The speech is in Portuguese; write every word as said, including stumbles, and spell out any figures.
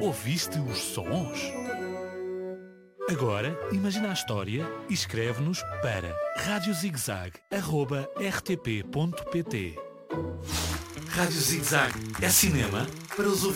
Ouviste os sons? Agora, imagina a história e escreve-nos para rádio zigzag arroba r t p ponto p t. Rádio Zigzag é cinema para os ouvintes.